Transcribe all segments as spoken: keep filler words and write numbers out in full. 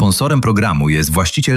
Sponsorem programu jest właściciel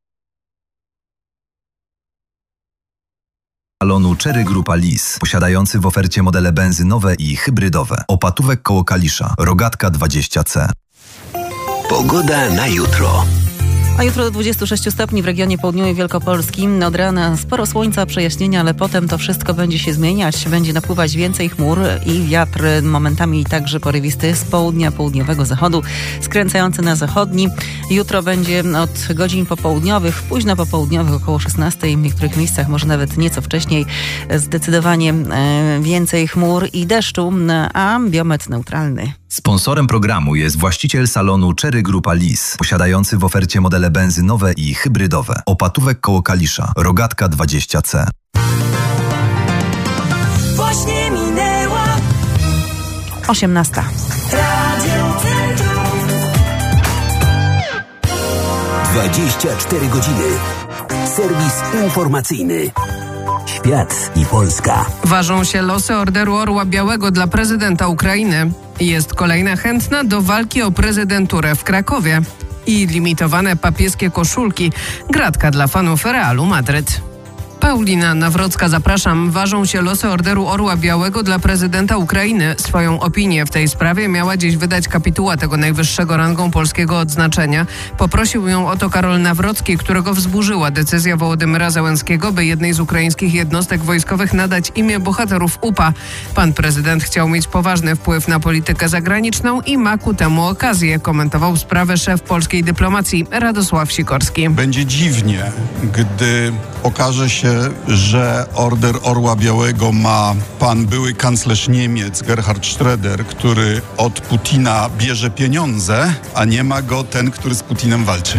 salonu Cherry Grupa Lis, posiadający w ofercie modele benzynowe i hybrydowe. Opatówek koło Kalisza, Rogatka dwadzieścia C. Pogoda na jutro. A jutro do dwudziestu sześciu stopni w regionie południowym Wielkopolskim. Od rana sporo słońca, przejaśnienia, ale potem to wszystko będzie się zmieniać. Będzie napływać więcej chmur i wiatr momentami także porywisty z południa, południowego zachodu, skręcający na zachodni. Jutro będzie od godzin popołudniowych, późno popołudniowych, około szesnastej, w niektórych miejscach może nawet nieco wcześniej, zdecydowanie więcej chmur i deszczu, a biometr neutralny. Sponsorem programu jest właściciel salonu Cherry Grupa Lis, posiadający w ofercie modele benzynowe i hybrydowe. Opatówek koło Kalisza, Rogatka dwadzieścia C. Właśnie minęła osiemnasta. Radio Centrum. dwadzieścia cztery godziny. Serwis informacyjny. Świat i Polska. Ważą się losy Orderu Orła Białego dla prezydenta Ukrainy. Jest kolejna chętna do walki o prezydenturę w Krakowie. I limitowane papieskie koszulki. Gratka dla fanów Realu Madryt. Paulina Nawrocka, zapraszam. Ważą się losy Orderu Orła Białego dla prezydenta Ukrainy. Swoją opinię w tej sprawie miała dziś wydać kapituła tego najwyższego rangą polskiego odznaczenia. Poprosił ją o to Karol Nawrocki, którego wzburzyła decyzja Wołodymyra Zełenskiego, by jednej z ukraińskich jednostek wojskowych nadać imię bohaterów U P A. Pan prezydent chciał mieć poważny wpływ na politykę zagraniczną i ma ku temu okazję, komentował sprawę szef polskiej dyplomacji Radosław Sikorski. Będzie dziwnie, gdy okaże się, że Order Orła Białego ma pan były kanclerz Niemiec Gerhard Schröder, który od Putina bierze pieniądze, a nie ma go ten, który z Putinem walczy.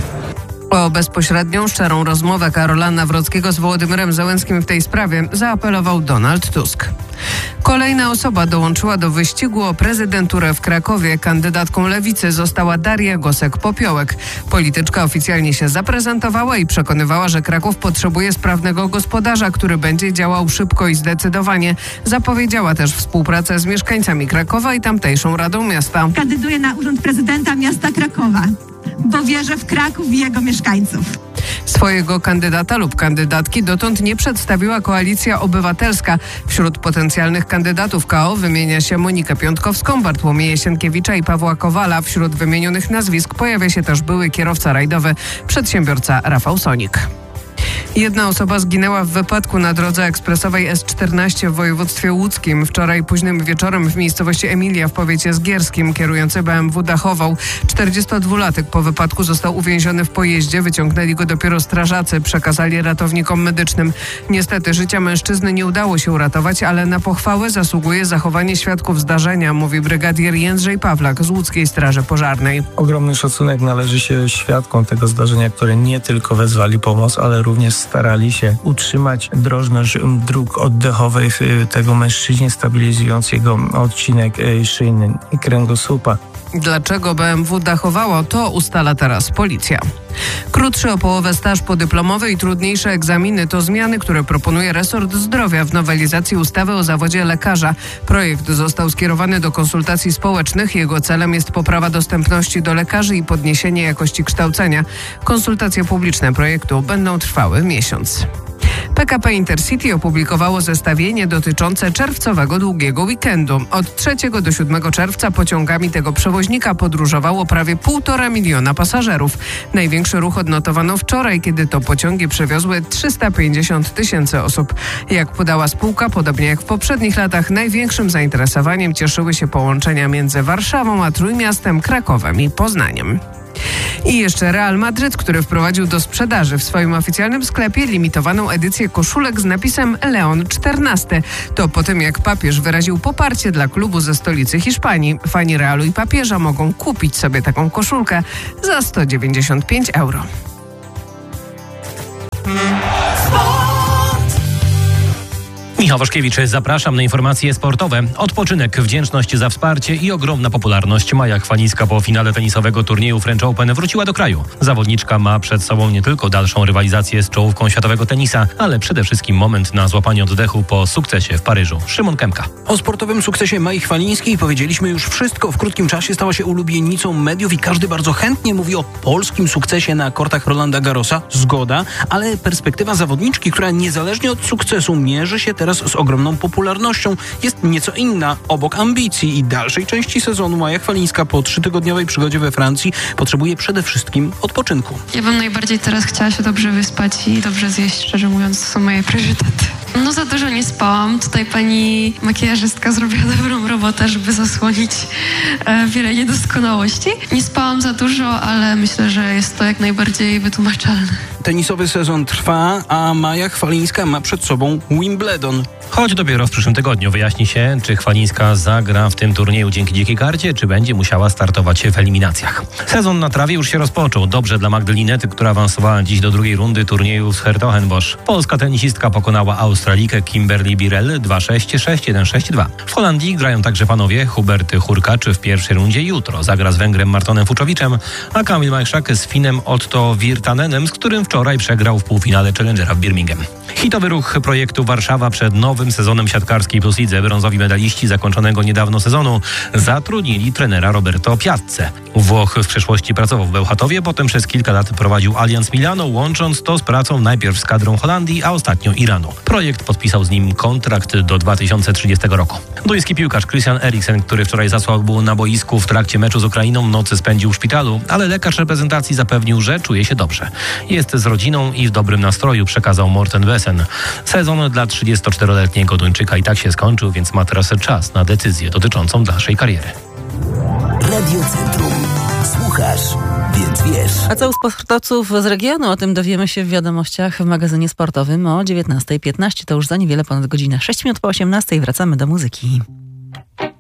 O bezpośrednią, szczerą rozmowę Karola Nawrockiego z Wołodymyrem Zełenskim w tej sprawie zaapelował Donald Tusk. Kolejna osoba dołączyła do wyścigu o prezydenturę w Krakowie. Kandydatką Lewicy została Daria Gosek-Popiołek. Polityczka oficjalnie się zaprezentowała i przekonywała, że Kraków potrzebuje sprawnego gospodarza, który będzie działał szybko i zdecydowanie. Zapowiedziała też współpracę z mieszkańcami Krakowa i tamtejszą Radą Miasta. Kandyduję na urząd prezydenta miasta Krakowa, bo wierzę w Kraków i jego mieszkańców. Swojego kandydata lub kandydatki dotąd nie przedstawiła Koalicja Obywatelska. Wśród potencjalnych kandydatów K O wymienia się Monikę Piątkowską, Bartłomieja Sienkiewicza i Pawła Kowala. Wśród wymienionych nazwisk pojawia się też były kierowca rajdowy, przedsiębiorca Rafał Sonik. Jedna osoba zginęła w wypadku na drodze ekspresowej S czternaście w województwie łódzkim. Wczoraj późnym wieczorem w miejscowości Emilia w powiecie zgierskim kierujący B M W dachował. czterdziestodwulatek po wypadku został uwięziony w pojeździe. Wyciągnęli go dopiero strażacy, przekazali ratownikom medycznym. Niestety życia mężczyzny nie udało się uratować, ale na pochwałę zasługuje zachowanie świadków zdarzenia, mówi brygadier Jędrzej Pawlak z Łódzkiej Straży Pożarnej. Ogromny szacunek należy się świadkom tego zdarzenia, które nie tylko wezwali pomoc, ale również starali się utrzymać drożność dróg oddechowych tego mężczyźnie, stabilizując jego odcinek szyjny i kręgosłupa. Dlaczego B M W dachowało, to ustala teraz policja. Krótszy o połowę staż podyplomowy i trudniejsze egzaminy to zmiany, które proponuje resort zdrowia w nowelizacji ustawy o zawodzie lekarza. Projekt został skierowany do konsultacji społecznych. Jego celem jest poprawa dostępności do lekarzy i podniesienie jakości kształcenia. Konsultacje publiczne projektu będą trwały miesiąc. P K P Intercity opublikowało zestawienie dotyczące czerwcowego długiego weekendu. Od trzeciego do siódmego czerwca pociągami tego przewoźnika podróżowało prawie półtora miliona pasażerów. Największy ruch odnotowano wczoraj, kiedy to pociągi przewiozły trzysta pięćdziesiąt tysięcy osób. Jak podała spółka, podobnie jak w poprzednich latach, największym zainteresowaniem cieszyły się połączenia między Warszawą a Trójmiastem, Krakowem i Poznaniem. I jeszcze Real Madryt, który wprowadził do sprzedaży w swoim oficjalnym sklepie limitowaną edycję koszulek z napisem Leon czternasty. To po tym, jak papież wyraził poparcie dla klubu ze stolicy Hiszpanii. Fani Realu i papieża mogą kupić sobie taką koszulkę za sto dziewięćdziesiąt pięć euro. Michał Waszkiewicz, zapraszam na informacje sportowe. Odpoczynek, wdzięczność za wsparcie i ogromna popularność. Maja Chwalińska po finale tenisowego turnieju French Open wróciła do kraju. Zawodniczka ma przed sobą nie tylko dalszą rywalizację z czołówką światowego tenisa, ale przede wszystkim moment na złapanie oddechu po sukcesie w Paryżu. Szymon Kępka. O sportowym sukcesie Mai Chwalińskiej powiedzieliśmy już wszystko. W krótkim czasie stała się ulubienicą mediów i każdy bardzo chętnie mówi o polskim sukcesie na kortach Rolanda Garrosa. Zgoda, ale perspektywa zawodniczki, która niezależnie od sukcesu mierzy się teraz z ogromną popularnością, jest nieco inna. Obok ambicji i dalszej części sezonu Maja Chwalińska po trzytygodniowej przygodzie we Francji potrzebuje przede wszystkim odpoczynku. Ja bym najbardziej teraz chciała się dobrze wyspać i dobrze zjeść, szczerze mówiąc, to są moje priorytety. No za dużo nie spałam. Tutaj pani makijażystka zrobiła dobrą robotę, żeby zasłonić e, wiele niedoskonałości. Nie spałam za dużo, ale myślę, że jest to jak najbardziej wytłumaczalne. Tenisowy sezon trwa, a Maja Chwalińska ma przed sobą Wimbledon. Choć dopiero w przyszłym tygodniu wyjaśni się, czy Chwalińska zagra w tym turnieju dzięki dzikiej karcie, czy będzie musiała startować w eliminacjach. Sezon na trawie już się rozpoczął. Dobrze dla Magdy Linety, która awansowała dziś do drugiej rundy turnieju z Hertogenbosch. Polska tenisistka pokonała Australijkę Kimberly Birrell dwa sześć, sześć jeden, sześć dwa. W Holandii grają także panowie. Hubert Hurkacz w pierwszej rundzie jutro zagra z Węgrem Martonem Fuczowiczem, a Kamil Majszak z Finem Otto Virtanenem, z którym wczoraj przegrał w półfinale Challengera w Birmingham. Hitowy ruch projektu Warszawa przed nowym sezonem siatkarskiej Plus Lidze. Brązowi medaliści zakończonego niedawno sezonu zatrudnili trenera Roberto Piazze. Włoch w przeszłości pracował w Bełchatowie, potem przez kilka lat prowadził Allianz Milano, łącząc to z pracą najpierw z kadrą Holandii, a ostatnio Iranu. Projekt podpisał z nim kontrakt do dwa tysiące trzydziestego roku. Duński piłkarz Christian Eriksen, który wczoraj zasłabł na boisku w trakcie meczu z Ukrainą, nocy spędził w szpitalu, ale lekarz reprezentacji zapewnił, że czuje się dobrze. Jest z rodziną i w dobrym nastroju, przekazał Morten Wesen. Sezon dla trzydziestoczteroletniego Duńczyka i tak się skończył, więc ma teraz czas na decyzję dotyczącą dalszej kariery. Radio Centrum. Słuchasz, więc wiesz. A co u sportowców z regionu? O tym dowiemy się w wiadomościach w magazynie sportowym o dziewiętnasta piętnaście. To już za niewiele ponad godzinę. sześć minut po osiemnastej wracamy do muzyki.